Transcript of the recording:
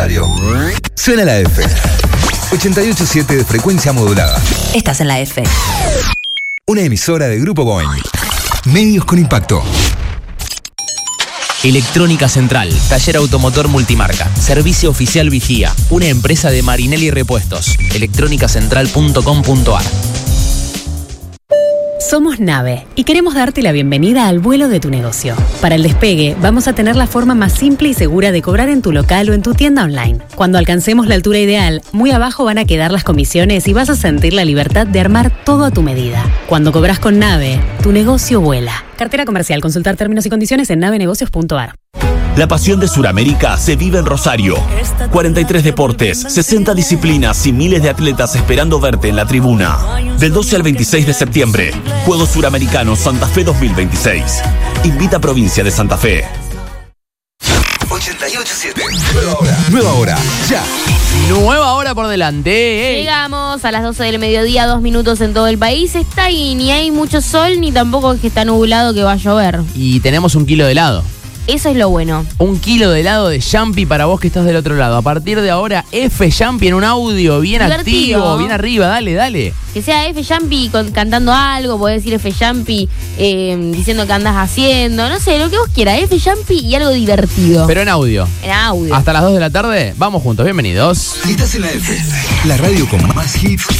Rosario. Suena la F. 88.7 de frecuencia modulada. Estás en la F. Una emisora de Grupo Boeing. Medios con impacto. Electrónica Central, taller automotor multimarca, servicio oficial Vigía, una empresa de Marinelli Repuestos. electrónicacentral.com.ar. Somos Nave y queremos darte la bienvenida al vuelo de tu negocio. Para el despegue, vamos a tener la forma más simple y segura de cobrar en tu local o en tu tienda online. Cuando alcancemos la altura ideal, muy abajo van a quedar las comisiones y vas a sentir la libertad de armar todo a tu medida. Cuando cobras con Nave, tu negocio vuela. Cartera comercial. Consultar términos y condiciones en navenegocios.ar. La pasión de Suramérica se vive en Rosario. 43 deportes, 60 disciplinas y miles de atletas esperando verte en la tribuna. Del 12 al 26 de septiembre, Juegos Suramericanos Santa Fe 2026. Invita a Provincia de Santa Fe. 88.7. Nueva hora. Ya. Nueva hora por delante. Llegamos a las 12 del mediodía, 2 minutos en todo el país. Está ahí, ni hay mucho sol, ni tampoco es que está nublado que va a llover. Y tenemos 1 kilo de helado. Eso es lo bueno. 1 kilo de helado de Jumpy para vos que estás del otro lado. A partir de ahora, F Jumpy en un audio bien Divertido. activo, bien arriba. Dale. Que sea F Jumpy cantando algo, podés decir F Jumpy diciendo que andás haciendo, no sé, lo que vos quieras, F Jumpy y algo divertido. Pero en audio. En audio. Hasta las 2 de la tarde, vamos juntos, bienvenidos. Estás en la F. La radio con más hits.